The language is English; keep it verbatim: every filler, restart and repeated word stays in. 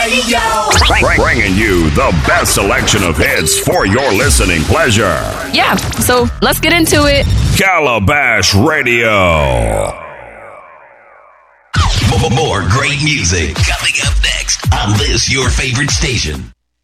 Radio. Bringing you the best selection of hits for your listening pleasure. Yeah, so let's get into it. Calabash Radio. More great music coming up next on this, your favorite station.